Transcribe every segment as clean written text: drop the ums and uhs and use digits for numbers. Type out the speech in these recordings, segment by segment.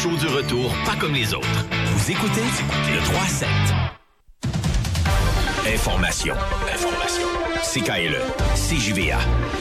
show du retour, pas comme les autres. Vous écoutez le 3-7. Information. CKLE, CJVA.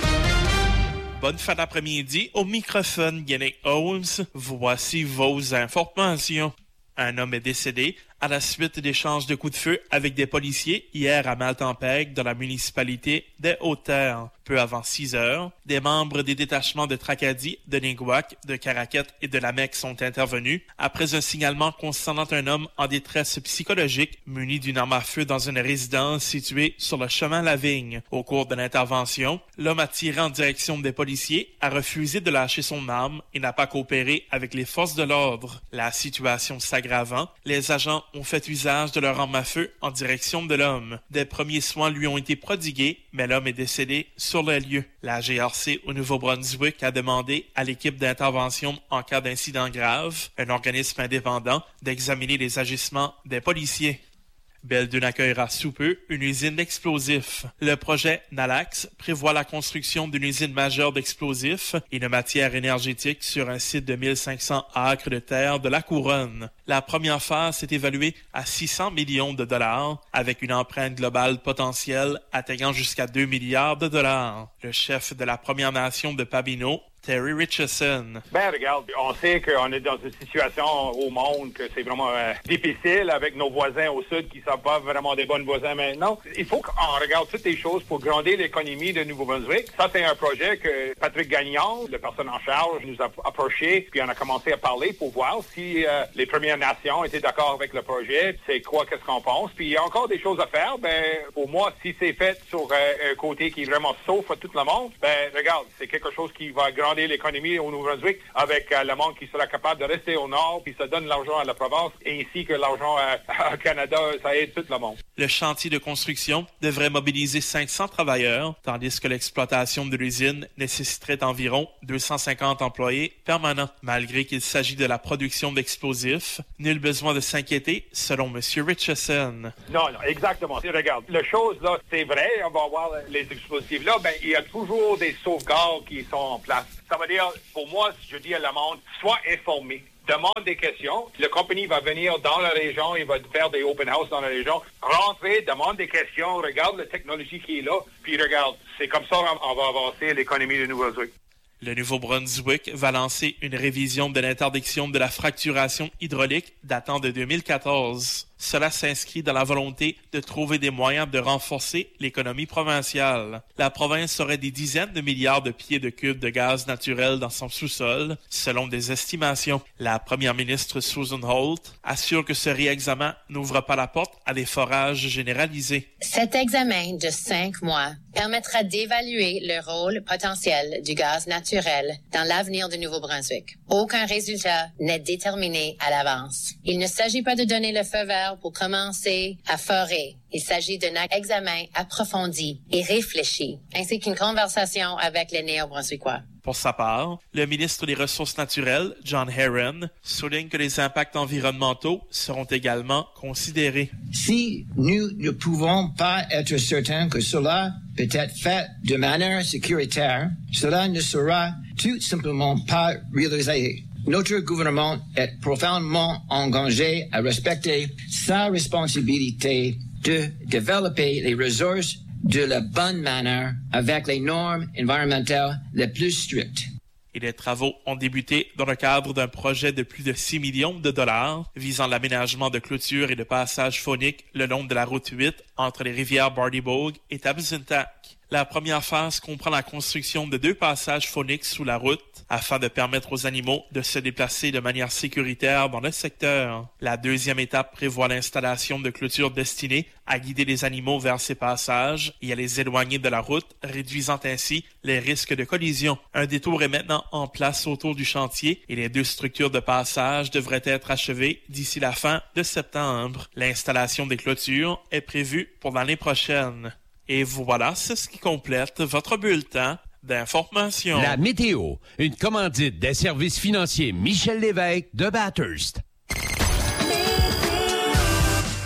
Bonne fin d'après-midi. Au microphone, Yannick Holmes. Voici vos informations. Un homme est décédé à la suite d'échanges de coups de feu avec des policiers hier à Maltempeg, dans la municipalité des Hautes-Terres. Peu avant 6 heures, des membres des détachements de Tracadie, de Ningouac, de Caraquet et de la Mecque sont intervenus après un signalement concernant un homme en détresse psychologique muni d'une arme à feu dans une résidence située sur le chemin Lavigne. Au cours de l'intervention, l'homme a tiré en direction des policiers, a refusé de lâcher son arme et n'a pas coopéré avec les forces de l'ordre. La situation s'aggravant, les agents ont fait usage de leur arme à feu en direction de l'homme. Des premiers soins lui ont été prodigués, mais l'homme est décédé sur le lieu. La GRC au Nouveau-Brunswick a demandé à l'équipe d'intervention en cas d'incident grave, un organisme indépendant, d'examiner les agissements des policiers. Belledune accueillera sous peu une usine d'explosifs. Le projet NALAX prévoit la construction d'une usine majeure d'explosifs et de matières énergétiques sur un site de 1500 acres de terre de la Couronne. La première phase est évaluée à 600 millions de dollars, avec une empreinte globale potentielle atteignant jusqu'à 2 milliards de dollars. Le chef de la Première Nation de Pabineau, Terry Richardson. Regarde, on sait qu'on est dans une situation au monde que c'est vraiment difficile avec nos voisins au sud qui ne sont pas vraiment des bons voisins maintenant. Il faut qu'on regarde toutes les choses pour grandir l'économie de Nouveau-Brunswick. Ça, c'est un projet que Patrick Gagnon, la personne en charge, nous a approché, puis on a commencé à parler pour voir si les Premières Nations étaient d'accord avec le projet, c'est quoi, qu'est-ce qu'on pense. Puis il y a encore des choses à faire. Pour moi, si c'est fait sur un côté qui est vraiment sauf à tout le monde, regarde, c'est quelque chose qui va grandir l'économie au Nouveau-Brunswick avec le monde qui sera capable de rester au nord, puis ça donne l'argent à la province, ainsi que l'argent au Canada, ça aide tout le monde. Le chantier de construction devrait mobiliser 500 travailleurs, tandis que l'exploitation de l'usine nécessiterait environ 250 employés permanents. Malgré qu'il s'agit de la production d'explosifs, nul besoin de s'inquiéter, selon M. Richardson. Non, exactement. Regarde, la chose là, c'est vrai, on va voir les explosifs là, il y a toujours des sauvegardes qui sont en place. Ça veut dire, pour moi, je dis à la monde, sois informé. Demande des questions. La compagnie va venir dans la région, il va faire des open house dans la région. Rentrez, demande des questions, regarde la technologie qui est là, puis regarde. C'est comme ça qu'on va avancer l'économie de Nouveau-Brunswick. Le Nouveau-Brunswick va lancer une révision de l'interdiction de la fracturation hydraulique datant de 2014. Cela s'inscrit dans la volonté de trouver des moyens de renforcer l'économie provinciale. La province aurait des dizaines de milliards de pieds de cubes de gaz naturel dans son sous-sol, selon des estimations. La première ministre Susan Holt assure que ce réexamen n'ouvre pas la porte à des forages généralisés. Cet examen de 5 mois permettra d'évaluer le rôle potentiel du gaz naturel dans l'avenir du Nouveau-Brunswick. Aucun résultat n'est déterminé à l'avance. Il ne s'agit pas de donner le feu vert pour commencer à forer. Il s'agit d'un examen approfondi et réfléchi, ainsi qu'une conversation avec les Néo-Brunswickois. Pour sa part, le ministre des Ressources naturelles, John Herron, souligne que les impacts environnementaux seront également considérés. Si nous ne pouvons pas être certains que cela peut être fait de manière sécuritaire, cela ne sera tout simplement pas réalisé. Notre gouvernement est profondément engagé à respecter sa responsabilité de développer les ressources de la bonne manière avec les normes environnementales les plus strictes. Et les travaux ont débuté dans le cadre d'un projet de plus de 6 millions de dollars visant l'aménagement de clôtures et de passages phoniques le long de la route 8 entre les rivières Bardybogue et Tabzintak. La première phase comprend la construction de 2 passages phoniques sous la route afin de permettre aux animaux de se déplacer de manière sécuritaire dans le secteur. La deuxième étape prévoit l'installation de clôtures destinées à guider les animaux vers ces passages et à les éloigner de la route, réduisant ainsi les risques de collision. Un détour est maintenant en place autour du chantier et les 2 structures de passage devraient être achevées d'ici la fin de septembre. L'installation des clôtures est prévue pour l'année prochaine. Et voilà, c'est ce qui complète votre bulletin d'information. La météo, une commandite des services financiers Michel Lévesque de Bathurst.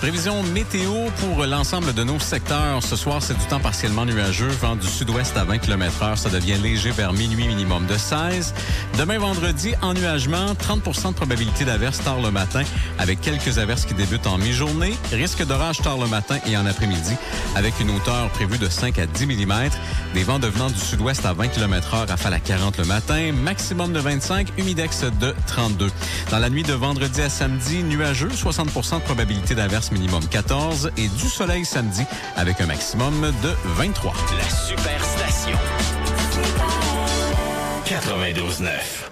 Prévision météo pour l'ensemble de nos secteurs. Ce soir, c'est du temps partiellement nuageux. Vent du sud-ouest à 20 km/h. Ça devient léger vers minuit, minimum de 16. Demain, vendredi, ennuagement. 30% de probabilité d'averses tard le matin, avec quelques averses qui débutent en mi-journée. Risque d'orage tard le matin et en après-midi, avec une hauteur prévue de 5 à 10 mm. Des vents devenant du sud-ouest à 20 km/h, rafale à 40 le matin. Maximum de 25, humidex de 32. Dans la nuit de vendredi à samedi, nuageux, 60% de probabilité d'averse, minimum 14, et du soleil samedi avec un maximum de 23. La Superstation. 92.9.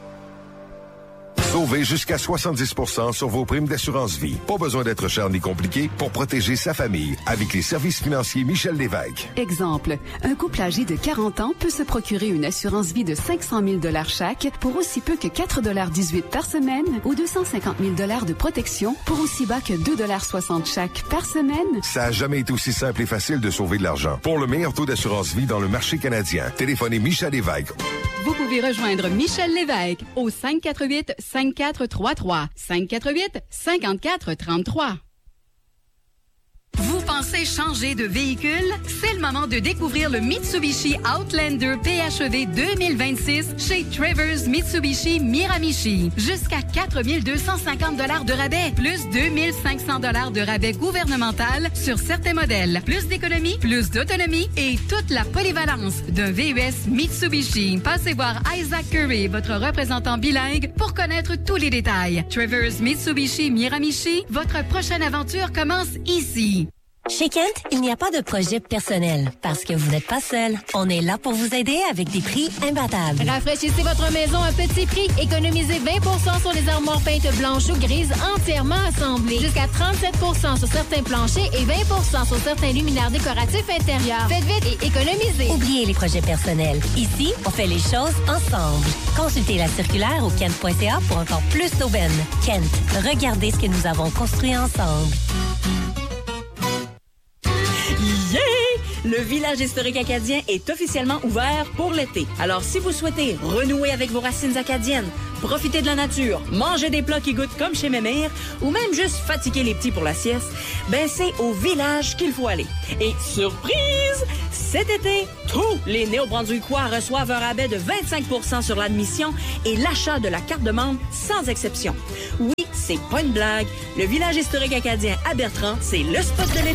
Sauvez jusqu'à 70% sur vos primes d'assurance vie. Pas besoin d'être cher ni compliqué pour protéger sa famille avec les services financiers Michel Lévesque. Exemple, un couple âgé de 40 ans peut se procurer une assurance vie de 500 000 $ chaque pour aussi peu que 4,18 $ par semaine ou 250 000 $ de protection pour aussi bas que 2,60 $ chaque par semaine. Ça a jamais été aussi simple et facile de sauver de l'argent. Pour le meilleur taux d'assurance vie dans le marché canadien, téléphonez Michel Lévesque. Vous pouvez rejoindre Michel Lévesque au 548-5433. 548-5433. Vous pensez changer de véhicule? C'est le moment de découvrir le Mitsubishi Outlander PHEV 2026 chez Travers Mitsubishi Miramichi. Jusqu'à 4 250 $ de rabais, plus 2 500 $ de rabais gouvernemental sur certains modèles. Plus d'économie, plus d'autonomie et toute la polyvalence d'un VUS Mitsubishi. Passez voir Isaac Curry, votre représentant bilingue, pour connaître tous les détails. Travers Mitsubishi Miramichi, votre prochaine aventure commence ici. Chez Kent, il n'y a pas de projet personnel parce que vous n'êtes pas seul. On est là pour vous aider avec des prix imbattables. Rafraîchissez votre maison à petit prix. Économisez 20% sur les armoires peintes blanches ou grises entièrement assemblées. Jusqu'à 37% sur certains planchers et 20% sur certains luminaires décoratifs intérieurs. Faites vite et économisez. Oubliez les projets personnels. Ici, on fait les choses ensemble. Consultez la circulaire au kent.ca pour encore plus d'aubaines. Kent, regardez ce que nous avons construit ensemble. Yeah! Le village historique acadien est officiellement ouvert pour l'été. Alors, si vous souhaitez renouer avec vos racines acadiennes, profiter de la nature, manger des plats qui goûtent comme chez Mémère, ou même juste fatiguer les petits pour la sieste, ben c'est au village qu'il faut aller. Et surprise! Cet été, tous les Néo-Brunswickois reçoivent un rabais de 25% sur l'admission et l'achat de la carte de membre sans exception. Oui, c'est pas une blague. Le village historique acadien à Bertrand, c'est le spot de l'été.